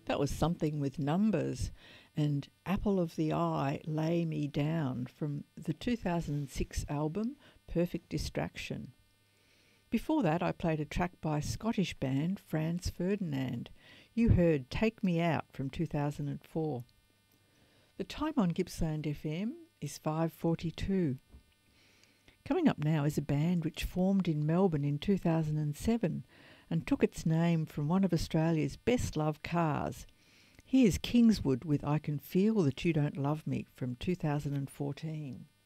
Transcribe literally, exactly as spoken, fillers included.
That was Something with Numbers and Apple of the Eye, Lay Me Down from the two thousand six album Perfect Distraction. Before that, I played a track by Scottish band Franz Ferdinand. You heard Take Me Out from two thousand four. The time on Gippsland F M is five forty-two. Coming up now is a band which formed in Melbourne in two thousand seven and took its name from one of Australia's best-loved cars. Here's Kingswood with I Can Feel That You Don't Love Me from two thousand fourteen.